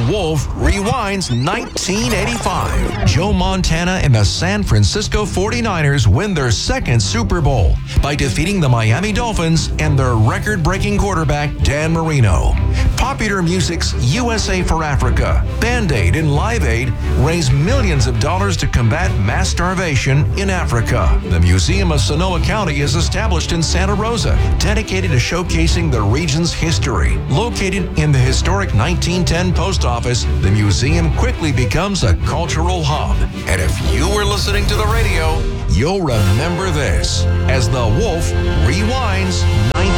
Wolf rewinds 1985. Joe Montana and the San Francisco 49ers win their second Super Bowl by defeating the Miami Dolphins and their record-breaking quarterback, Dan Marino. Popular Music's USA for Africa, Band-Aid, and Live Aid raise millions of dollars to combat mass starvation in Africa. The Museum of Sonoma County is established in Santa Rosa, dedicated to showcasing the region's history. Located in the historic 1910 post office, the museum quickly becomes a cultural hub. And if you were listening to the radio, you'll remember this as the Wolf rewinds 1985.